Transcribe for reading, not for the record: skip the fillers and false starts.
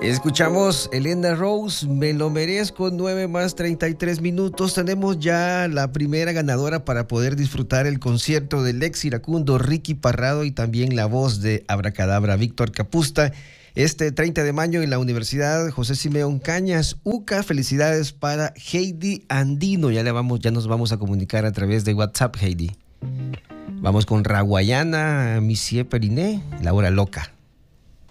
Escuchamos Elena Rose, Me lo merezco, 9:33. Tenemos ya la primera ganadora para poder disfrutar el concierto del ex iracundo Ricky Parrado y también la voz de Abracadabra, Víctor Capusta, este 30 de mayo en la Universidad José Simeón Cañas, UCA. Felicidades para Heidi Andino. Ya nos vamos a comunicar a través de WhatsApp, Heidi. Vamos con Raguayana, Monsieur Periné, La Hora Loca.